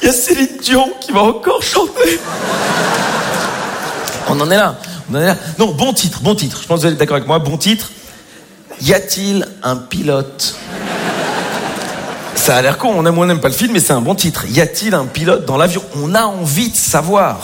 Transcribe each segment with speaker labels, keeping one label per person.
Speaker 1: Il y a Céline Dion qui va encore chanter. On en est là. Non, bon titre. Je pense que vous êtes d'accord avec moi. Bon titre. Y a-t-il un pilote? Ça a l'air con, on n'aime pas le film, mais c'est un bon titre. Y a-t-il un pilote dans l'avion? On a envie de savoir.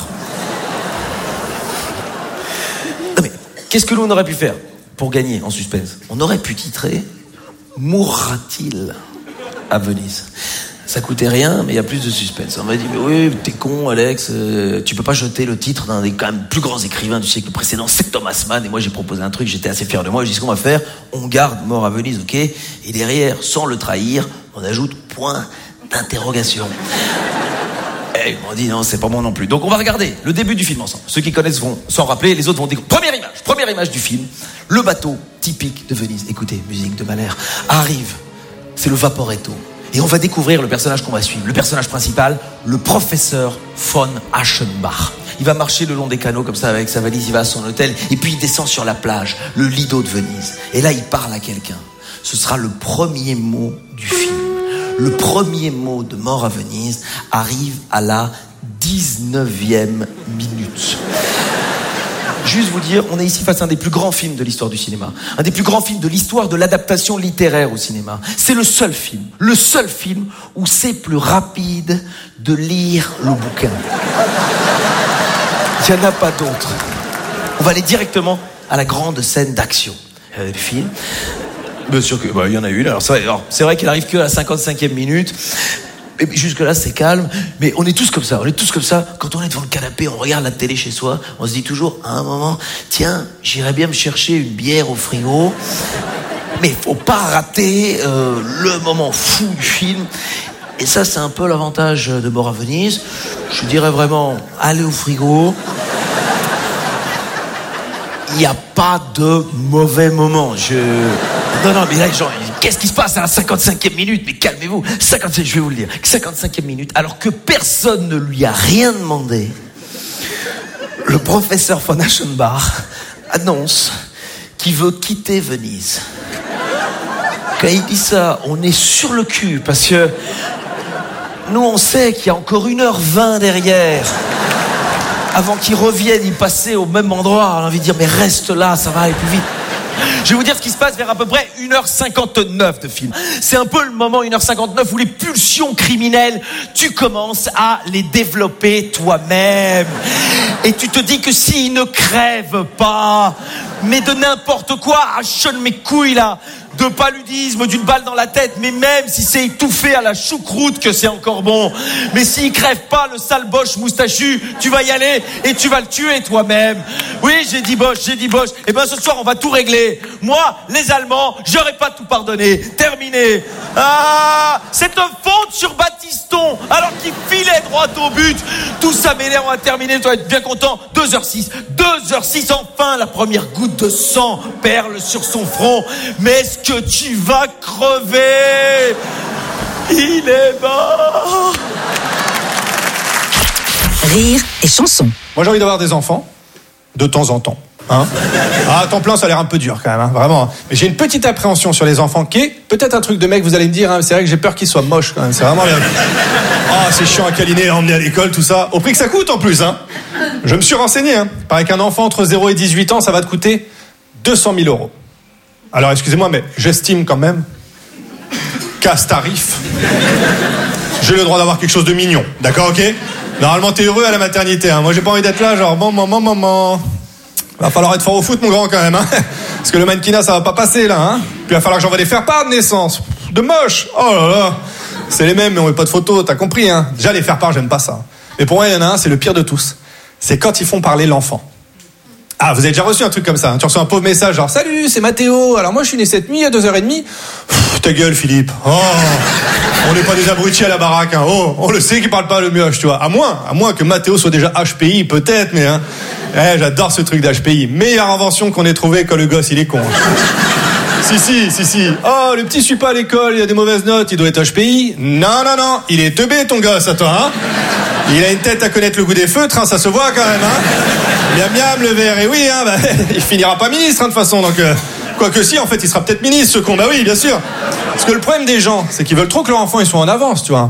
Speaker 1: Non mais, qu'est-ce que l'on aurait pu faire pour gagner en suspense? On aurait pu titrer « Mourra-t-il à Venise ?» Ça coûtait rien, mais il y a plus de suspense. On m'a dit, mais oui, t'es con, Alex, tu peux pas jeter le titre d'un des quand même plus grands écrivains du siècle précédent, c'est Thomas Mann. Et moi, j'ai proposé un truc, j'étais assez fier de moi. J'ai dit, ce qu'on va faire, on garde Mort à Venise, ok? Et derrière, sans le trahir, on ajoute point d'interrogation. Et ils m'ont dit, non, c'est pas bon non plus. Donc, on va regarder le début du film ensemble. Ceux qui connaissent vont s'en rappeler, les autres vont découvrir. Première image du film, le bateau typique de Venise. Écoutez, musique de Mahler. Arrive, c'est le Vaporetto. Et on va découvrir le personnage qu'on va suivre. Le personnage principal, le professeur von Aschenbach. Il va marcher le long des canaux comme ça avec sa valise, il va à son hôtel. Et puis il descend sur la plage, le Lido de Venise. Et là, il parle à quelqu'un. Ce sera le premier mot du film. Le premier mot de Mort à Venise arrive à la 19e minute. Juste vous dire, on est ici face à un des plus grands films de l'histoire du cinéma. Un des plus grands films de l'histoire de l'adaptation littéraire au cinéma. C'est le seul film où c'est plus rapide de lire le bouquin. Il n'y en a pas d'autre. On va aller directement à la grande scène d'action du film. Bien sûr que, il y en a une. Alors c'est vrai qu'elle arrive que à la 55e minute. Et jusque-là, c'est calme, mais on est tous comme ça. Quand on est devant le canapé, on regarde la télé chez soi, on se dit toujours, à un moment, tiens, j'irais bien me chercher une bière au frigo, mais faut pas rater le moment fou du film. Et ça, c'est un peu l'avantage de Mort à Venise. Je dirais vraiment, allez au frigo. Il n'y a pas de mauvais moment. Non, mais là, genre, qu'est-ce qui se passe à la 55e minute? Mais calmez-vous. Je vais vous le dire. 55e minute, alors que personne ne lui a rien demandé, le professeur von Aschenbach annonce qu'il veut quitter Venise. Quand il dit ça, on est sur le cul, parce que nous, on sait qu'il y a encore 1h20 derrière. Avant qu'il revienne, il passait au même endroit. On a envie de dire, mais reste là, ça va aller plus vite. Je vais vous dire ce qui se passe vers à peu près 1h59 de film. C'est un peu le moment 1h59 où les pulsions criminelles, tu commences à les développer toi-même. Et tu te dis que s'ils ne crèvent pas, mais de n'importe quoi, achonne mes couilles là, de paludisme, d'une balle dans la tête, mais même si c'est étouffé à la choucroute que c'est encore bon. Mais s'il crève pas, le sale Bosch moustachu, tu vas y aller et tu vas le tuer toi-même. Oui, j'ai dit Bosch. Et ben ce soir, on va tout régler. Moi, les Allemands, j'aurais pas tout pardonné. Terminé. Ah, cette faute sur Battiston, alors qu'il filait droit au but. Tout ça m'énerve, on va terminer, tu vas être bien content. 2h06, enfin, la première goutte de sang perle sur son front. Mais est-ce que tu vas crever? Il est mort.
Speaker 2: Rire et chanson.
Speaker 3: Moi, j'ai envie d'avoir des enfants, de temps en temps. Hein, à temps plein, ça a l'air un peu dur quand même, hein, vraiment. Mais j'ai une petite appréhension sur les enfants qui est peut-être un truc de mec, vous allez me dire, hein, c'est vrai que j'ai peur qu'ils soient moches quand même. C'est vraiment bien. C'est chiant à câliner, à emmener à l'école, tout ça. Au prix que ça coûte en plus. Hein. Je me suis renseigné. Hein. Pareil qu'un enfant entre 0 et 18 ans, ça va te coûter 200 000 €. Alors excusez-moi, mais j'estime quand même qu'à ce tarif, j'ai le droit d'avoir quelque chose de mignon. D'accord, ok? Normalement, t'es heureux à la maternité. Hein. Moi, j'ai pas envie d'être là, genre, maman. Va falloir être fort au foot, mon grand, quand même. Hein. Parce que le mannequinat, ça va pas passer, là. Hein. Puis il va falloir que j'envoie des faire-part de naissance. De moche. Oh là là. C'est les mêmes, mais on met pas de photos, t'as compris. Hein. Déjà, les faire-part, j'aime pas ça. Mais pour moi, il y en a un, c'est le pire de tous. C'est quand ils font parler l'enfant. Ah, vous avez déjà reçu un truc comme ça. Hein. Tu reçois un pauvre message, genre, salut, c'est Mathéo. Alors moi, je suis né cette nuit à 2h30. Ta gueule, Philippe. Oh, on n'est pas des abrutis à la baraque. Hein. Oh, on le sait qu'il parle pas le mioche, tu vois. À moins que Mathéo soit déjà HPI, peut-être, mais hein. J'adore ce truc d'HPI. Meilleure invention qu'on ait trouvé quand le gosse, il est con. Si. Oh, le petit suit pas à l'école, il a des mauvaises notes, il doit être HPI. Non. Il est teubé, ton gosse, à toi, hein. Il a une tête à connaître le goût des feutres, hein, ça se voit quand même, hein. Miam, le vert, et oui, hein, il finira pas ministre, hein, de toute façon, donc... Quoique si, en fait, il sera peut-être ministre, ce con. Bah oui, bien sûr. Parce que le problème des gens, c'est qu'ils veulent trop que leur enfant, ils soient en avance, tu vois.